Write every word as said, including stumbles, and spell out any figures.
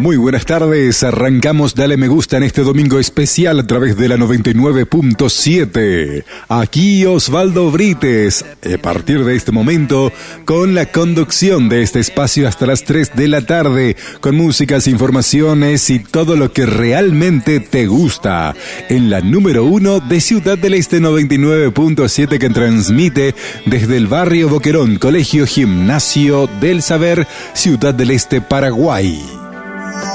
Muy buenas tardes, arrancamos Dale Me Gusta en este domingo especial a través de la noventa y nueve punto siete. Aquí Osvaldo Brites, a partir de este momento, con la conducción de este espacio hasta las tres de la tarde, con músicas, informaciones y todo lo que realmente te gusta. En la número uno de Ciudad del Este noventa y nueve punto siete, que transmite desde el barrio Boquerón, Colegio Gimnasio del Saber, Ciudad del Este, Paraguay.